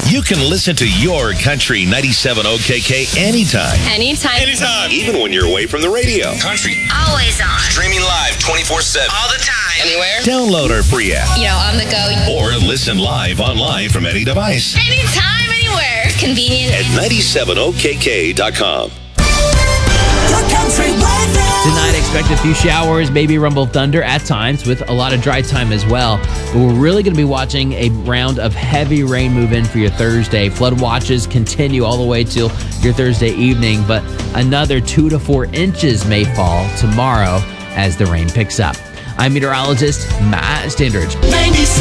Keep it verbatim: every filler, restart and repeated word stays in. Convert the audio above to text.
You can listen to your Country ninety-seven O K K anytime. Anytime. Anytime. Even when you're away from the radio. Country. Always on. Streaming live twenty-four seven. All the time. Anywhere. Download our free app. You know, on the go. Or listen live online from any device. Anytime, anywhere. Convenient. At ninety-seven O K K dot com. Tonight, expect a few showers, maybe rumble thunder at times with a lot of dry time as well. But we're really going to be watching a round of heavy rain move in for your Thursday. Flood watches continue all the way till your Thursday evening, but another two to four inches may fall tomorrow as the rain picks up. I'm meteorologist Matt Standridge.